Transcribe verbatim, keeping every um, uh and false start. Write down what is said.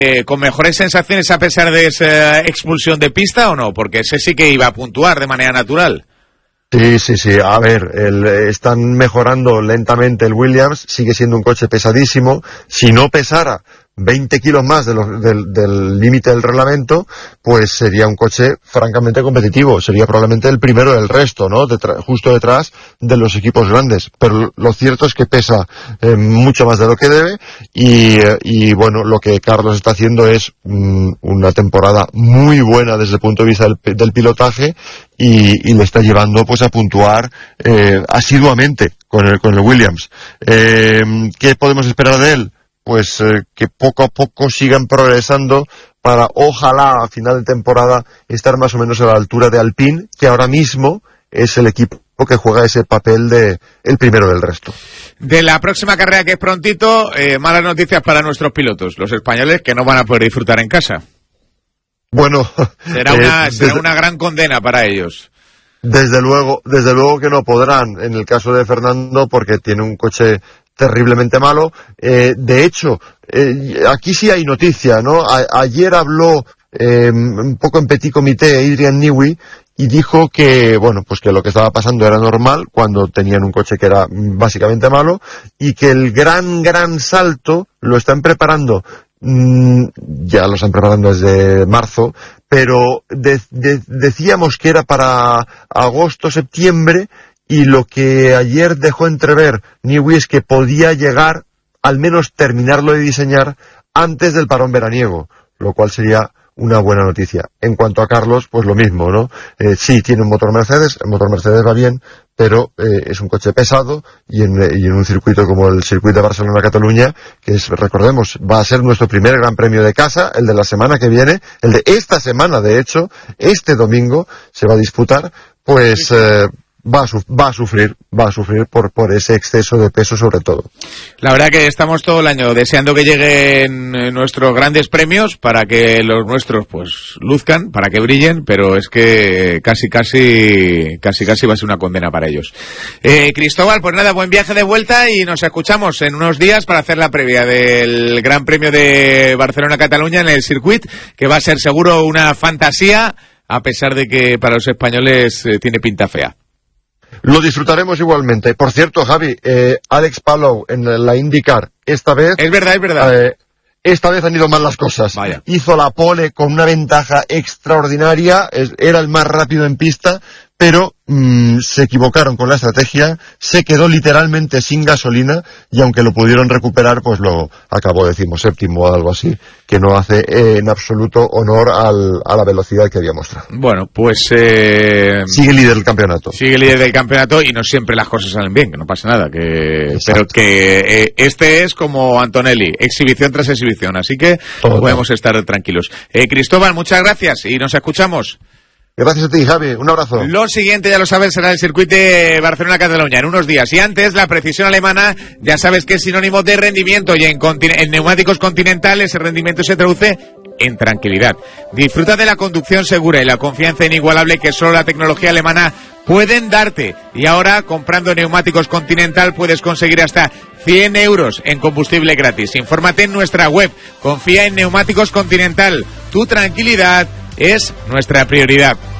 eh, con mejores sensaciones a pesar de esa expulsión de pista o no? Porque ese sí que iba a puntuar de manera natural. Sí, sí, sí. A ver, el, están mejorando lentamente el Williams, sigue siendo un coche pesadísimo. Si no pesara veinte kilos más de los, del, del límite del reglamento, pues sería un coche francamente competitivo. Sería probablemente el primero del resto, ¿no? Detra- justo detrás de los equipos grandes. Pero lo cierto es que pesa eh, mucho más de lo que debe y, eh, y bueno, lo que Carlos está haciendo es mm, una temporada muy buena desde el punto de vista del, del pilotaje y, y le está llevando pues a puntuar eh, asiduamente con el, con el Williams. Eh, ¿Qué podemos esperar de él? Pues eh, que poco a poco sigan progresando para, ojalá, a final de temporada, estar más o menos a la altura de Alpine, que ahora mismo es el equipo que juega ese papel de el primero del resto. De la próxima carrera, que es prontito, eh, malas noticias para nuestros pilotos, los españoles, que no van a poder disfrutar en casa. Bueno, será una, eh, será desde, una gran condena para ellos. Desde luego, desde luego que no podrán, en el caso de Fernando, porque tiene un coche terriblemente malo. Eh, de hecho, eh, aquí sí hay noticia, ¿no? A, ayer habló eh, un poco en petit comité Adrian Newey y dijo que, bueno, pues que lo que estaba pasando era normal cuando tenían un coche que era básicamente malo y que el gran, gran salto lo están preparando. Mm, ya lo están preparando desde marzo, pero de, de, decíamos que era para agosto, septiembre. Y lo que ayer dejó entrever Newey es que podía llegar, al menos terminarlo de diseñar, antes del parón veraniego, lo cual sería una buena noticia. En cuanto a Carlos, pues lo mismo, ¿no? Eh, sí, tiene un motor Mercedes, el motor Mercedes va bien, pero eh, es un coche pesado y en, y en un circuito como el circuito de Barcelona-Cataluña, que es, recordemos, va a ser nuestro primer gran premio de casa, el de la semana que viene, el de esta semana, de hecho, este domingo se va a disputar, pues... Eh, Va a, su- va a sufrir, va a sufrir por, por ese exceso de peso sobre todo. La verdad que estamos todo el año deseando que lleguen nuestros grandes premios para que los nuestros pues luzcan, para que brillen, pero es que casi, casi, casi, casi va a ser una condena para ellos. Eh, Cristóbal, pues nada, buen viaje de vuelta y nos escuchamos en unos días para hacer la previa del Gran Premio de Barcelona-Cataluña en el circuit, que va a ser seguro una fantasía, a pesar de que para los españoles eh, tiene pinta fea. Lo disfrutaremos igualmente. Por cierto, Javi, eh, Alex Palou en la IndyCar, esta vez... Es verdad, es verdad. Eh, esta vez han ido mal las cosas. Vaya. Hizo la pole con una ventaja extraordinaria, es, era el más rápido en pista, pero mmm, se equivocaron con la estrategia, se quedó literalmente sin gasolina y aunque lo pudieron recuperar, pues lo acabó decimoséptimo o algo así, que no hace eh, en absoluto honor al, a la velocidad que había mostrado. Bueno, pues... Eh... Sigue líder del campeonato. Sigue líder del campeonato y no siempre las cosas salen bien, que no pasa nada, que pero que eh, este es como Antonelli, exhibición tras exhibición, así que Todo. podemos estar tranquilos. Eh, Cristóbal, muchas gracias y nos escuchamos. Gracias a ti, Javi. Un abrazo. Lo siguiente, ya lo sabes, será el circuito de Barcelona-Cataluña en unos días. Y antes, la precisión alemana, ya sabes que es sinónimo de rendimiento. Y en, continu- en neumáticos continentales, el rendimiento se traduce en tranquilidad. Disfruta de la conducción segura y la confianza inigualable que solo la tecnología alemana pueden darte. Y ahora, comprando neumáticos Continental, puedes conseguir hasta cien euros en combustible gratis. Infórmate en nuestra web. Confía en Neumáticos Continental. Tu tranquilidad es nuestra prioridad.